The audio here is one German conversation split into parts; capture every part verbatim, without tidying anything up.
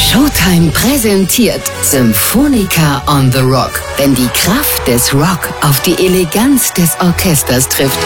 Showtime präsentiert Symphonica on the Rock. Wenn die Kraft des Rock auf die Eleganz des Orchesters trifft.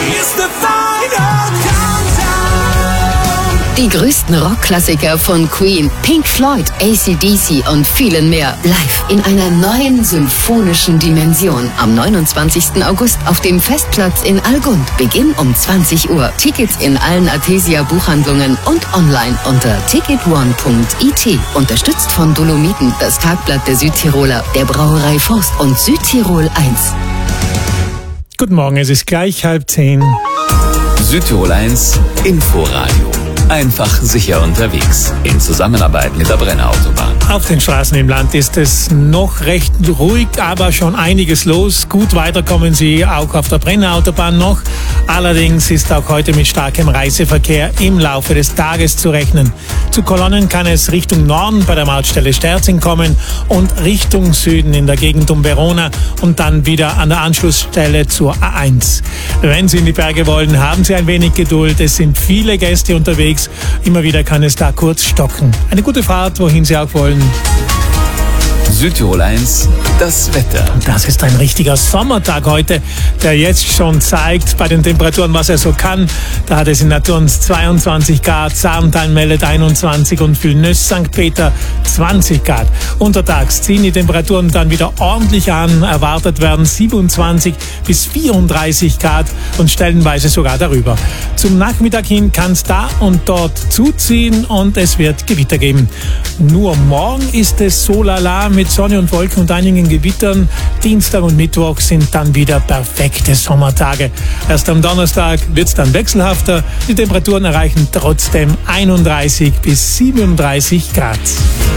Die größten Rockklassiker von Queen, Pink Floyd, A C D C und vielen mehr live in einer neuen symphonischen Dimension. Am neunundzwanzigsten August auf dem Festplatz in Algund. Beginn um zwanzig Uhr. Tickets in allen Athesia Buchhandlungen und online unter ticket one punkt I T. Unterstützt von Dolomiten, das Tagblatt der Südtiroler, der Brauerei Forst und Südtirol eins. Guten Morgen, es ist gleich halb zehn. Südtirol eins Inforadio. Einfach sicher unterwegs. In Zusammenarbeit mit der Brenner-Autobahn. Auf den Straßen im Land ist es noch recht ruhig, aber schon einiges los. Gut weiterkommen Sie auch auf der Brenner-Autobahn noch. Allerdings ist auch heute mit starkem Reiseverkehr im Laufe des Tages zu rechnen. Zu Kolonnen kann es Richtung Norden bei der Mautstelle Sterzing kommen und Richtung Süden in der Gegend um Verona und dann wieder an der Anschlussstelle zur A eins. Wenn Sie in die Berge wollen, haben Sie ein wenig Geduld. Es sind viele Gäste unterwegs. Immer wieder kann es da kurz stocken. Eine gute Fahrt, wohin Sie auch wollen. Südtirol eins, das Wetter. Das ist ein richtiger Sommertag heute, der jetzt schon zeigt bei den Temperaturen, was er so kann. Da hat es in Naturns zweiundzwanzig Grad, Sarntal meldet einundzwanzig und Villeneuve Sankt Peter zwanzig Grad. Untertags ziehen die Temperaturen dann wieder ordentlich an. Erwartet werden siebenundzwanzig bis vierunddreißig Grad und stellenweise sogar darüber. Zum Nachmittag hin kann es da und dort zuziehen und es wird Gewitter geben. Nur morgen ist es so lala mit Sonne und Wolken und einigen Gewittern. Dienstag und Mittwoch sind dann wieder perfekte Sommertage. Erst am Donnerstag wird es dann wechselhafter. Die Temperaturen erreichen trotzdem einunddreißig bis siebenunddreißig Grad.